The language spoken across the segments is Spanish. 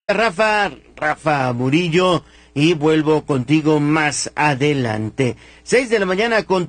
Rafa Murillo, y vuelvo contigo más adelante. 6 de la mañana con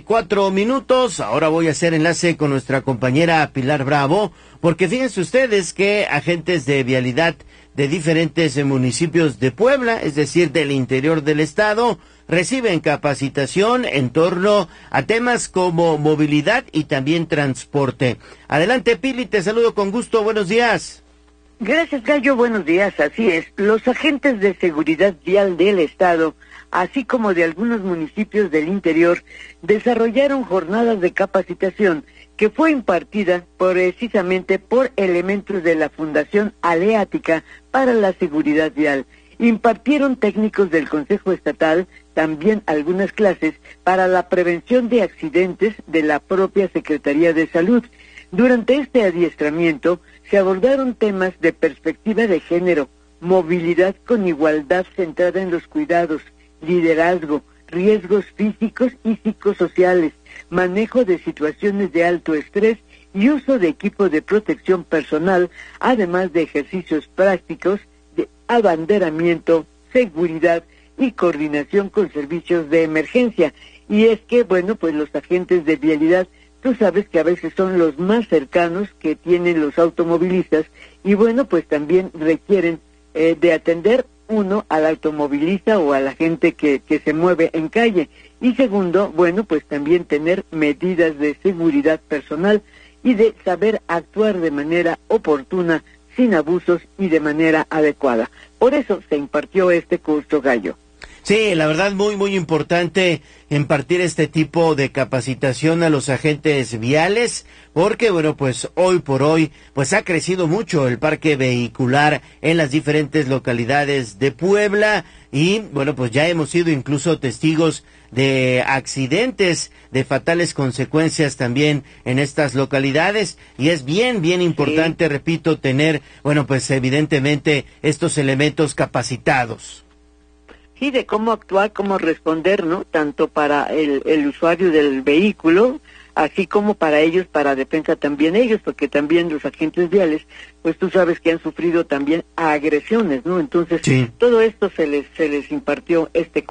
34 minutos. Ahora voy a hacer enlace con nuestra compañera Pilar Bravo, porque fíjense ustedes que agentes de vialidad de diferentes municipios de Puebla, es decir, del interior del estado, reciben capacitación en torno a temas como movilidad y también transporte. Adelante, Pili, te saludo con gusto, buenos días. Gracias, Gallo, buenos días, así es. Los agentes de seguridad vial del estado, así como de algunos municipios del interior, desarrollaron jornadas de capacitación que fue impartida precisamente por elementos de la Fundación Aleática para la Seguridad Vial. Impartieron técnicos del Consejo Estatal también algunas clases para la prevención de accidentes de la propia Secretaría de Salud. Durante este adiestramiento se abordaron temas de perspectiva de género, movilidad con igualdad centrada en los cuidados, liderazgo, riesgos físicos y psicosociales, manejo de situaciones de alto estrés y uso de equipo de protección personal, además de ejercicios prácticos de abanderamiento, seguridad y coordinación con servicios de emergencia. Y es que, bueno, pues los agentes de vialidad, tú sabes que a veces son los más cercanos que tienen los automovilistas y bueno, pues también requieren de atender, uno, al automovilista o a la gente que se mueve en calle. Y segundo, bueno, pues también tener medidas de seguridad personal y de saber actuar de manera oportuna, sin abusos y de manera adecuada. Por eso se impartió este curso, Gallo. Sí, la verdad muy importante impartir este tipo de capacitación a los agentes viales, porque bueno, pues hoy por hoy pues ha crecido mucho el parque vehicular en las diferentes localidades de Puebla y bueno, pues ya hemos sido incluso testigos de accidentes de fatales consecuencias también en estas localidades y es bien importante, repito, tener, bueno, pues evidentemente estos elementos capacitados. Sí, de cómo actuar, cómo responder, ¿no? Tanto para el usuario del vehículo, así como para ellos, para defensa también ellos, porque también los agentes viales, pues tú sabes que han sufrido también agresiones, ¿no? Entonces, todo esto se les impartió